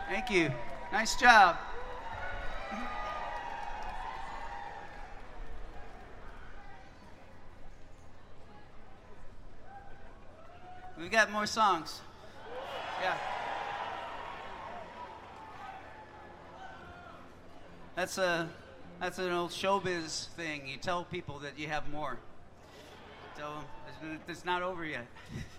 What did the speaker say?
Thank you. Nice job. We've got more songs. Yeah. That's an old showbiz thing. You tell people that you have more. Tell them it's not over yet.